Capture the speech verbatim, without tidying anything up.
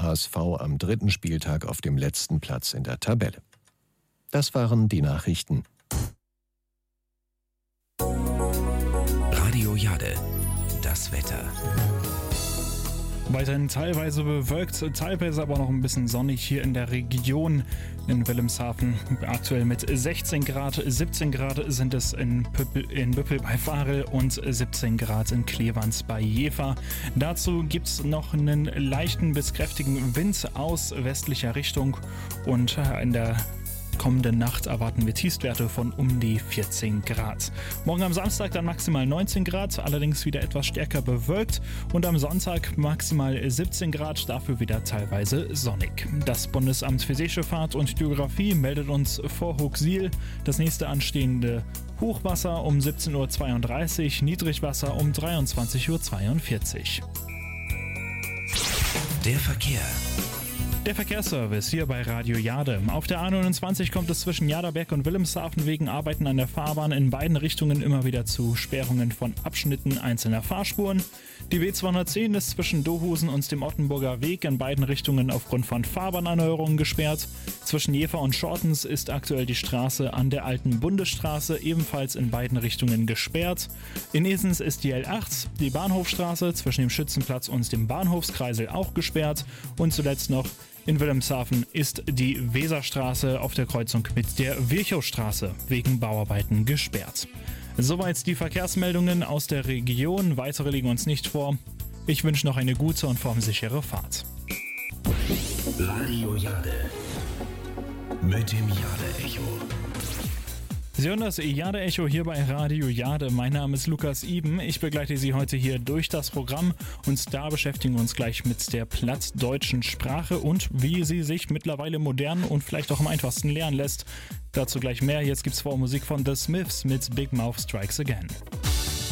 H S V am dritten Spieltag auf dem letzten Platz in der Tabelle. Das waren die Nachrichten. Radio Jade, das Wetter. Weiterhin teilweise bewölkt, teilweise aber noch ein bisschen sonnig hier in der Region in Wilhelmshaven. Aktuell mit sechzehn Grad, siebzehn Grad sind es in, Püppel, in Büppel bei Varel und siebzehn Grad in Cleveland bei Jever. Dazu gibt es noch einen leichten bis kräftigen Wind aus westlicher Richtung und in der kommenden Nacht erwarten wir Tiefstwerte von um die vierzehn Grad. Morgen am Samstag dann maximal neunzehn Grad, allerdings wieder etwas stärker bewölkt und am Sonntag maximal siebzehn Grad, dafür wieder teilweise sonnig. Das Bundesamt für Seeschifffahrt und Geographie meldet uns vor Hooksiel das nächste anstehende Hochwasser um siebzehn Uhr zweiunddreißig, Niedrigwasser um dreiundzwanzig Uhr zweiundvierzig. Der Verkehr. Der Verkehrsservice hier bei Radio Jade. Auf der A neunundzwanzig kommt es zwischen Jaderberg und Wilhelmshaven wegen Arbeiten an der Fahrbahn in beiden Richtungen immer wieder zu Sperrungen von Abschnitten einzelner Fahrspuren. Die B zweihundertzehn ist zwischen Dohusen und dem Ottenburger Weg in beiden Richtungen aufgrund von Fahrbahnerneuerungen gesperrt. Zwischen Jever und Schortens ist aktuell die Straße an der alten Bundesstraße ebenfalls in beiden Richtungen gesperrt. In Esens ist die L acht, die Bahnhofstraße zwischen dem Schützenplatz und dem Bahnhofskreisel auch gesperrt. Und zuletzt noch in Wilhelmshaven ist die Weserstraße auf der Kreuzung mit der Virchowstraße wegen Bauarbeiten gesperrt. Soweit die Verkehrsmeldungen aus der Region. Weitere liegen uns nicht vor. Ich wünsche noch eine gute und formsichere Fahrt. Radio Jade mit dem Jade-Echo. Sie hören das Jade-Echo hier bei Radio Jade. Mein Name ist Lukas Iben. Ich begleite Sie heute hier durch das Programm und da beschäftigen wir uns gleich mit der plattdeutschen Sprache und wie sie sich mittlerweile modern und vielleicht auch am einfachsten lernen lässt. Dazu gleich mehr. Jetzt gibt's vor Musik von The Smiths mit Big Mouth Strikes Again.